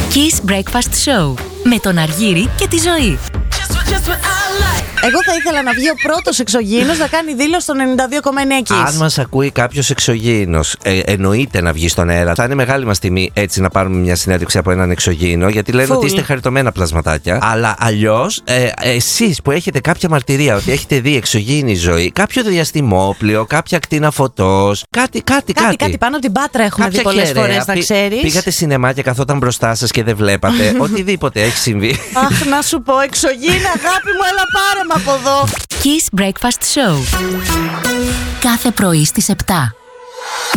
Kiss Breakfast Show με τον Αργύρη και τη Ζωή. Εγώ θα ήθελα να βγει ο πρώτος εξωγήινος να κάνει δήλωση στο 92,9 Kiss. Αν μας ακούει κάποιος εξωγήινος, εννοείται να βγει στον αέρα. Θα είναι μεγάλη μας τιμή έτσι να πάρουμε μια συνέντευξη από έναν εξωγήινο, γιατί λένε ότι είστε χαριτωμένα πλασματάκια. Αλλά αλλιώς, εσείς που έχετε κάποια μαρτυρία ότι έχετε δει εξωγήινη ζωή, κάποιο διαστημόπλιο, κάποια κτίνα φωτός, κάτι. Κάτι πάνω από την Πάτρα έχουμε δει πολλές φορές, να ξέρεις. Πήγατε σινεμά και καθόταν μπροστά σας και δεν βλέπατε. Οτιδήποτε έχει συμβεί. Αχ, να σου πω, εξωγήινα, αγάπη μου, έλα πάρε με από εδώ. Kiss Breakfast Show. Κάθε πρωί στις 7.